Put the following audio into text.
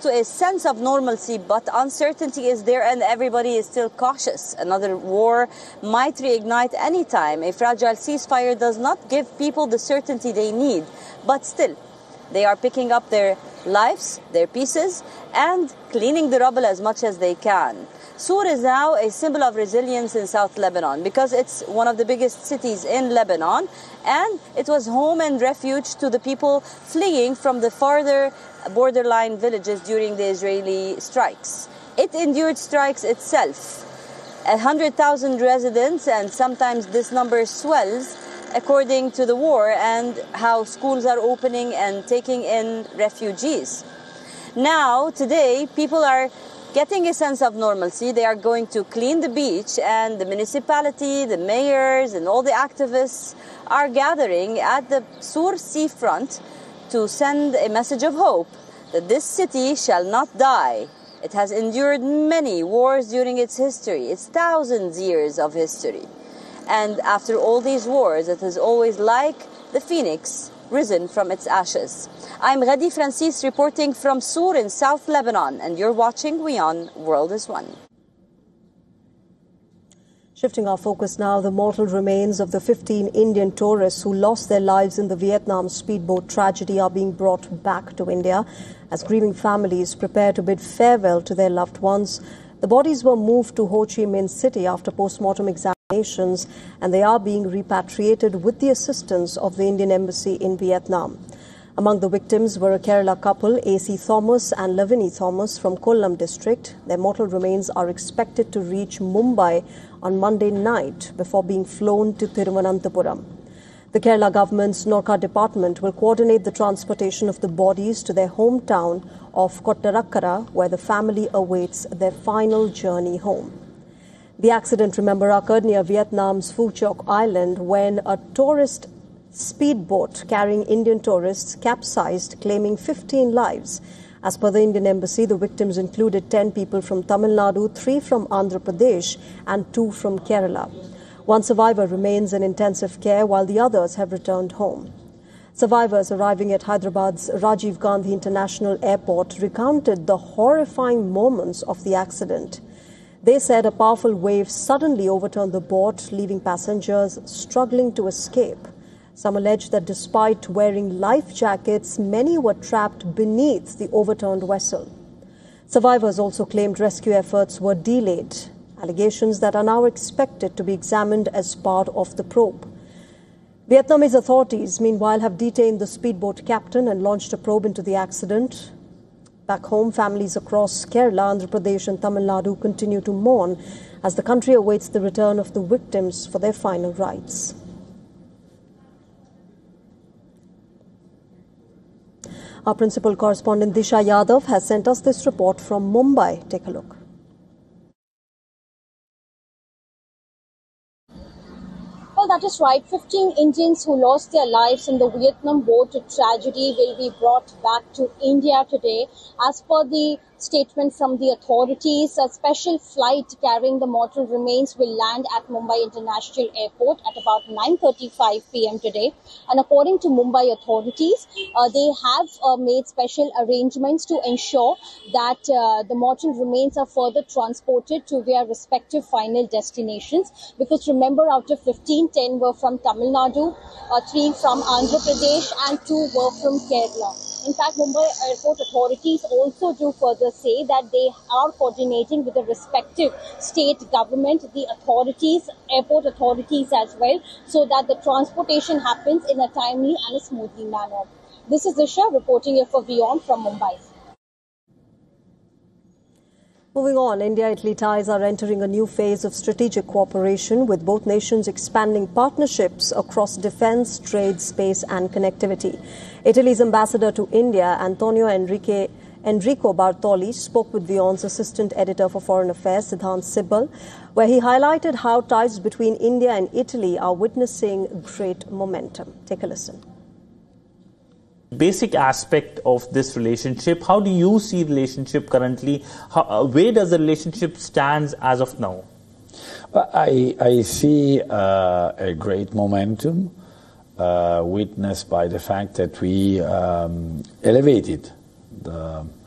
to a sense of normalcy, but uncertainty is there and everybody is still cautious. Another war might reignite any time. A fragile ceasefire does not give people the certainty they need, but still, they are picking up their lives, their pieces, and cleaning the rubble as much as they can. Sur is now a symbol of resilience in South Lebanon because it's one of the biggest cities in Lebanon, and it was home and refuge to the people fleeing from the farther borderline villages during the Israeli strikes. It endured strikes itself. 100,000 residents, and sometimes this number swells according to the war and how schools are opening and taking in refugees. Now, today, people are getting a sense of normalcy. They are going to clean the beach, and the municipality, the mayors, and all the activists are gathering at the Sur seafront to send a message of hope that this city shall not die. It has endured many wars during its history, its thousands years of history. And after all these wars, it is always like the phoenix risen from its ashes. I'm Ghadi Francis reporting from Sur in South Lebanon, and you're watching WION World is One. Shifting our focus now, the mortal remains of the 15 Indian tourists who lost their lives in the Vietnam speedboat tragedy are being brought back to India as grieving families prepare to bid farewell to their loved ones. The bodies were moved to Ho Chi Minh City after post-mortem examinations, and they are being repatriated with the assistance of the Indian Embassy in Vietnam. Among the victims were a Kerala couple, A.C. Thomas and Lavini Thomas from Kollam district. Their mortal remains are expected to reach Mumbai on Monday night before being flown to Thiruvananthapuram. The Kerala government's Norka department will coordinate the transportation of the bodies to their hometown of Kottarakkara, where the family awaits their final journey home. The accident, remember, occurred near Vietnam's Phu Choc Island when a tourist speedboat carrying Indian tourists capsized, claiming 15 lives. As per the Indian Embassy, the victims included 10 people from Tamil Nadu, 3 from Andhra Pradesh and 2 from Kerala. One survivor remains in intensive care while the others have returned home. Survivors arriving at Hyderabad's Rajiv Gandhi International Airport recounted the horrifying moments of the accident. They said a powerful wave suddenly overturned the boat, leaving passengers struggling to escape. Some allege that despite wearing life jackets, many were trapped beneath the overturned vessel. Survivors also claimed rescue efforts were delayed, allegations that are now expected to be examined as part of the probe. Vietnamese authorities, meanwhile, have detained the speedboat captain and launched a probe into the accident. Back home, families across Kerala, Andhra Pradesh and Tamil Nadu continue to mourn as the country awaits the return of the victims for their final rites. Our principal correspondent Disha Yadav has sent us this report from Mumbai. Take a look. Well, that is right. 15 Indians who lost their lives in the Vietnam boat tragedy will be brought back to India today. As per the statement from the authorities, a special flight carrying the mortal remains will land at Mumbai International Airport at about 9:35 p.m. today. And according to Mumbai authorities, they have made special arrangements to ensure that the mortal remains are further transported to their respective final destinations. Because remember, out of 15, 10 were from Tamil Nadu, 3 from Andhra Pradesh and 2 were from Kerala. In fact, Mumbai airport authorities also do further say that they are coordinating with the respective state government, the authorities, airport authorities as well, so that the transportation happens in a timely and a smoothly manner. This is Disha reporting here for WION from Mumbai. Moving on, India-Italy ties are entering a new phase of strategic cooperation, with both nations expanding partnerships across defense, trade, space and connectivity. Italy's ambassador to India, Antonio Enrico Bartoli, spoke with WION's assistant editor for foreign affairs, Siddhant Sibal, where he highlighted how ties between India and Italy are witnessing great momentum. Take a listen. Basic aspect of this relationship, how do you see relationship currently? Where does the relationship stand as of now? Well, I see a great momentum witnessed by the fact that we elevated the